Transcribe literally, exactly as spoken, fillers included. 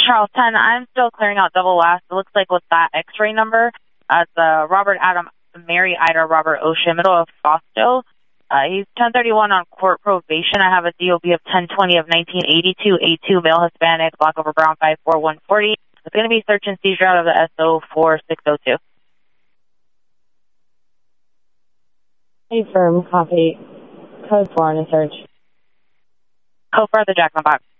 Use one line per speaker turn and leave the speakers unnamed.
Charles ten, I'm still clearing out double last. It looks like with that x-ray number, uh, it's uh, Robert Adam Mary Ida Robert Ocean, middle of Fausto. Uh, he's ten thirty-one on court probation. I have a D O B of ten twenty of nineteen eighty-two, A two, male Hispanic, block over Brown five four one forty. It's going to be search and seizure out of the S O four six oh two.
Hey, firm, copy. Code four on a search.
Code four, the Jackman box.